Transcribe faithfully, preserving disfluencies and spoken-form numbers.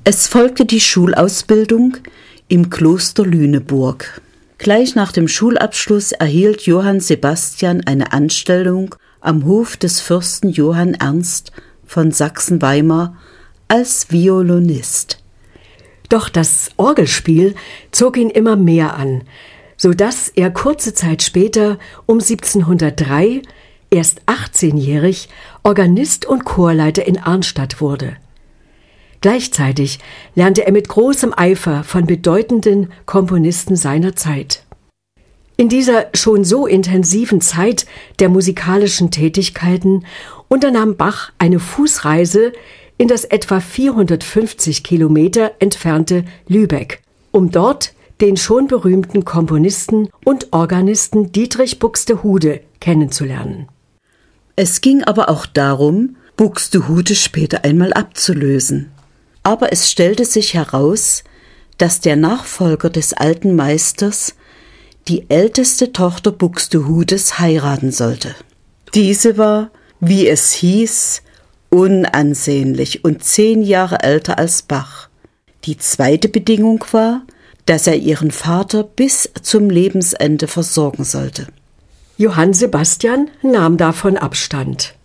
Es folgte die Schulausbildung im Kloster Lüneburg. Gleich nach dem Schulabschluss erhielt Johann Sebastian eine Anstellung am Hof des Fürsten Johann Ernst von Sachsen-Weimar als Violinist. Doch das Orgelspiel zog ihn immer mehr an, so dass er kurze Zeit später, um siebzehnhundertdrei, erst achtzehnjährig, Organist und Chorleiter in Arnstadt wurde. Gleichzeitig lernte er mit großem Eifer von bedeutenden Komponisten seiner Zeit. In dieser schon so intensiven Zeit der musikalischen Tätigkeiten unternahm Bach eine Fußreise in das etwa vierhundertfünfzig Kilometer entfernte Lübeck, um dort den schon berühmten Komponisten und Organisten Dietrich Buxtehude kennenzulernen. Es ging aber auch darum, Buxtehude später einmal abzulösen. Aber es stellte sich heraus, dass der Nachfolger des alten Meisters die älteste Tochter Buxtehudes heiraten sollte. Diese war, wie es hieß, unansehnlich und zehn Jahre älter als Bach. Die zweite Bedingung war, dass er ihren Vater bis zum Lebensende versorgen sollte. Johann Sebastian nahm davon Abstand.